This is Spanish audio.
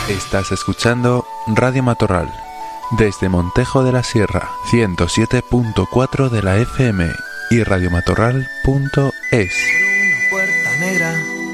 Estás escuchando Radio Matorral, desde Montejo de la Sierra, 107.4 de la FM y radiomatorral.es. Una puerta negra